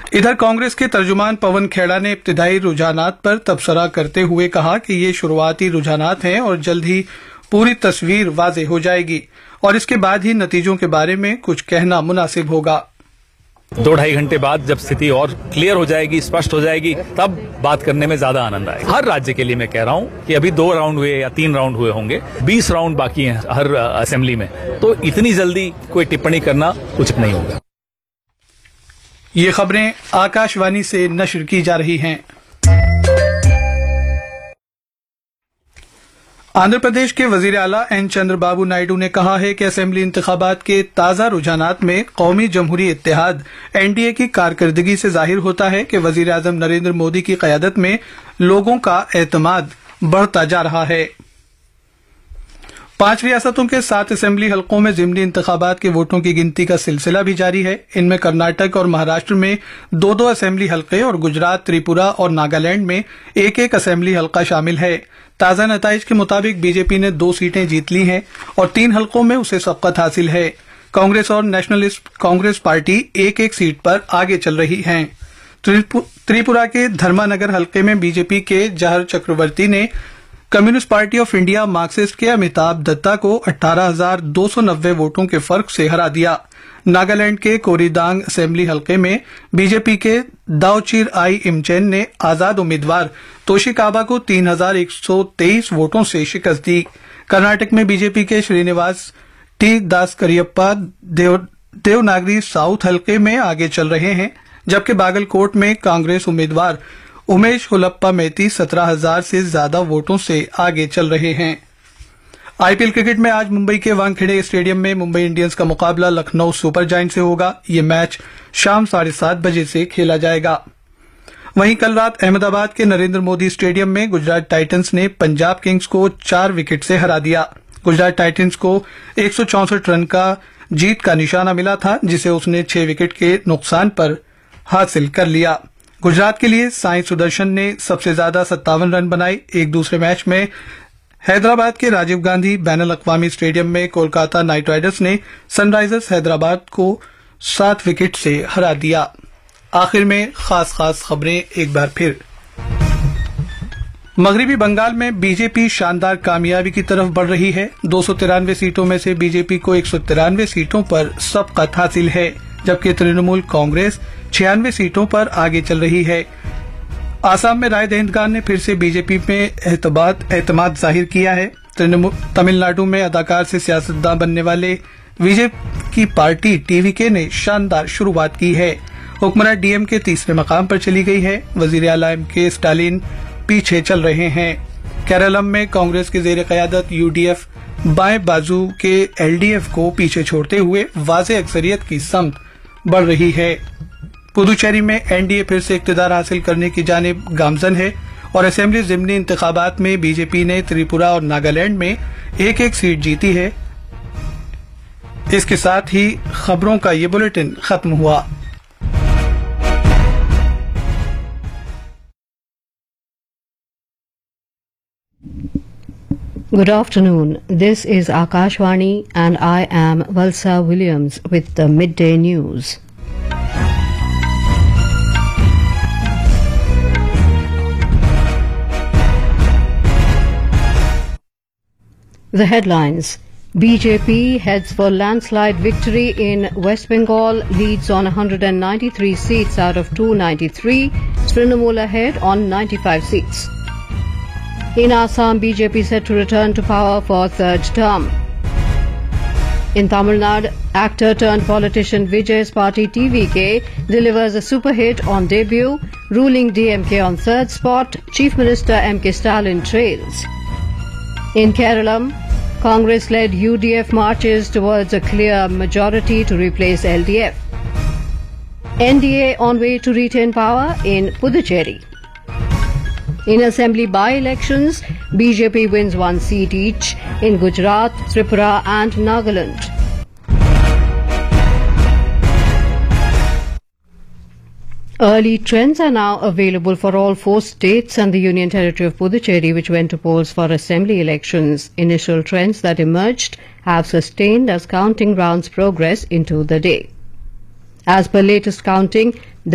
इधर कांग्रेस के तर्जुमान पवन खेड़ा ने इब्तिदाई रुझानात पर तबसरा करते हुए कहा कि ये शुरुआती रुझानात हैं और जल्द ही पूरी तस्वीर वाज़ेह हो जाएगी और इसके बाद ही नतीजों के बारे में कुछ कहना मुनासिब होगा। 2-2.5 घंटे बाद जब स्थिति और क्लियर हो जाएगी, स्पष्ट हो जाएगी, तब बात करने में ज्यादा आनंद आएगा। हर राज्य के लिए मैं कह रहा हूं कि अभी 2 राउंड हुए या 3 राउंड हुए होंगे, 20 राउंड बाकी हैं हर असेंबली में, तो इतनी जल्दी कोई टिप्पणी करना उचित नहीं होगा। ये खबरें आकाशवाणी से नश्र की जा रही हैं। आंध्र प्रदेश के वजीर आला एन चंद्रबाबू नायडू ने कहा है कि असेंबली इंतखाबात के ताज़ा रुझानात में कौमी जमहूरी इत्तेहाद एनडीए की कारकर्दगी से जाहिर होता है कि वजीर आजम नरेंद्र मोदी की क़यादत में लोगों का एतमाद बढ़ता जा रहा है। 5 रियासतों के 7 असेंबली हलकों में ज़िमनी इंतखाबात के वोटों की गिनती का सिलसिला भी जारी है। इनमें कर्नाटक और महाराष्ट्र में 2-2 असेंबली हलके और गुजरात, त्रिपुरा और नागालैंड में 1-1 असेंबली हलका शामिल है। ताज़ा नताइज के मुताबिक बीजेपी ने 2 सीटें जीत ली हैं और 3 हलकों में उसे सबकत हासिल है। कांग्रेस और नेशनलिस्ट कांग्रेस पार्टी 1-1 सीट पर आगे चल रही हैं। त्रिपुरा के धर्मानगर हलके में बीजेपी के जहर चक्रवर्ती ने communist party of India Marxist के अमिताभ दत्ता को 18,290 वोटों के फर्क से हरा दिया। नागालैंड के कोरीदांग असेंबली हलके में बीजेपी के दावचिर आई इमचेन ने आजाद उम्मीदवार तोशिकाबा को 3,123 वोटों से शिकस्त दी। कर्नाटक में बीजेपी के श्रीनिवास टी दासकरियप्पा देवनागरी साउथ हलके में आगे चल रहे हैं, जबकि बागलकोट में कांग्रेस उम्मीदवार उमेश हुलप्पा मेती 17,000 से ज्यादा वोटों से आगे चल रहे हैं। आईपीएल क्रिकेट में आज मुंबई के वानखेड़े स्टेडियम में मुंबई इंडियंस का मुकाबला लखनऊ सुपर जायंट से होगा। ये मैच शाम 7:30 बजे से खेला जाएगा। वहीं कल रात अहमदाबाद के नरेंद्र मोदी स्टेडियम में गुजरात टाइटंस ने पंजाब किंग्स को 4 विकेट से हरा दिया। गुजरात टाइटंस को 164 रन का जीत का निशाना मिला था, जिसे उसने 6 विकेट के नुकसान पर हासिल कर लिया। गुजरात के लिए साई सुदर्शन ने सबसे ज्यादा 57 रन बनाए। एक दूसरे मैच में हैदराबाद के राजीव गांधी बैनुल अक़वामी स्टेडियम में कोलकाता नाइट राइडर्स ने सनराइजर्स हैदराबाद को 7 विकेट से हरा दिया। आखिर में खास खबरें एक बार फिर। मगरिबी बंगाल में बीजेपी शानदार कामयाबी की तरफ बढ़ रही है। 293 सीटों में से बीजेपी को 193 सीटों पर सबकत हासिल है, जबकि तृणमूल कांग्रेस 96 सीटों पर आगे चल रही है। आसाम में राय दहिंदगान ने फिर से बीजेपी में एतमाद जाहिर किया है। तमिलनाडु में अदाकार से सियासतदान बनने वाले विजय की पार्टी टीवीके ने शानदार शुरुआत की है। हुक्मरान डीएमके तीसरे मकाम पर चली गई है। वजीर आला एमके स्टालिन पीछे चल रहे हैं। केरलम में कांग्रेस के जेर क़यादत यूडीएफ बाएं बाजू के एलडीएफ को पीछे छोड़ते हुए वाज़ेह अक्सरियत की समत बढ़ रही है। पुदुचेरी में एनडीए फिर से इक़्तिदार हासिल करने की जानिब गामजन है और असेंबली ज़िमनी इंतखाबात में बीजेपी ने त्रिपुरा और नागालैंड में 1-1 सीट जीती है। इसके साथ ही खबरों का ये बुलेटिन खत्म हुआ। Good afternoon. This is Akashvani and I am Valsa Williams with the midday news. The headlines. BJP heads for landslide victory in West Bengal, leads on 193 seats out of 293, Trinamool ahead on 95 seats. In Assam, BJP set to return to power for third term. In Tamil Nadu, actor turned politician Vijay's party TVK delivers a super hit on debut, ruling DMK on third spot, Chief Minister MK Stalin trails. In Kerala, Congress-led UDF marches towards a clear majority to replace LDF. NDA on way to retain power in Puducherry. In assembly by-elections, BJP wins 1 seat each in Gujarat, Tripura and Nagaland. Early trends are now available for all 4 states and the Union Territory of Puducherry, which went to polls for assembly elections. Initial trends that emerged have sustained as counting rounds progress into the day. As per latest counting,